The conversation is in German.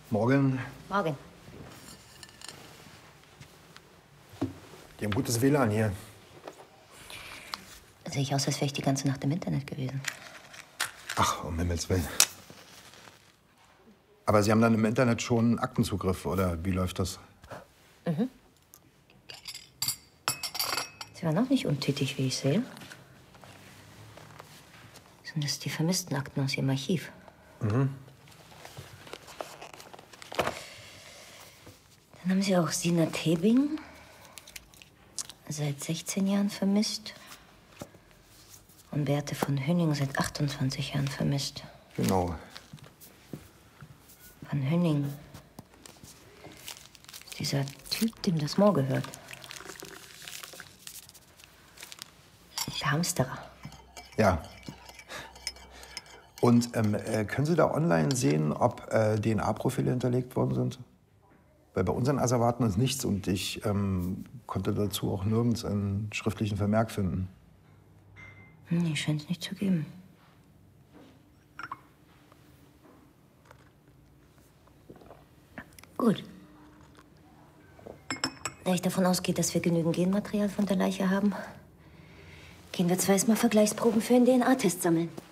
Morgen. Morgen. Die haben gutes WLAN hier. Sehe ich aus, als wäre ich die ganze Nacht im Internet gewesen. Ach, um Himmels Willen. Aber Sie haben dann im Internet schon Aktenzugriff, oder wie läuft das? Mhm. Sie waren auch nicht untätig, wie ich sehe. Sind das die Vermisstenakten aus Ihrem Archiv? Mhm. Dann haben Sie auch Sina Tebing, seit 16 Jahren vermisst. Und Beate von Hünning seit 28 Jahren vermisst. Genau. Von Hünning. Dieser Typ, dem das Moor gehört. Der Hamsterer. Ja. Und können Sie da online sehen, ob DNA-Profile hinterlegt worden sind? Weil bei unseren Asservaten ist nichts und ich konnte dazu auch nirgends einen schriftlichen Vermerk finden. Nee, scheint es nicht zu geben. Gut. Da ich davon ausgehe, dass wir genügend Genmaterial von der Leiche haben, gehen wir zwar erstmal Vergleichsproben für einen DNA-Test sammeln.